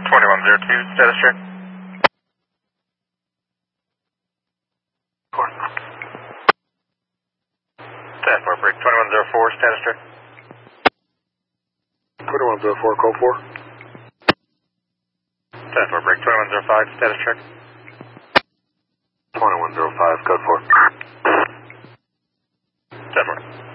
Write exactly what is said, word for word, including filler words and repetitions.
twenty-one zero two, status check. ten four, break twenty-one zero four, status check. twenty-one zero four, code four. ten four, break twenty-one zero five, status check. twenty-one zero five, code four. ten four.